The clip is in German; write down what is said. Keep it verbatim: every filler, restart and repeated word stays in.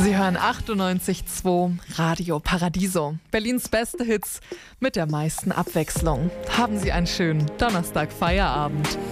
Sie hören achtundneunzig Komma zwei Radio Paradiso. Berlins beste Hits mit der meisten Abwechslung. Haben Sie einen schönen Donnerstag-Feierabend.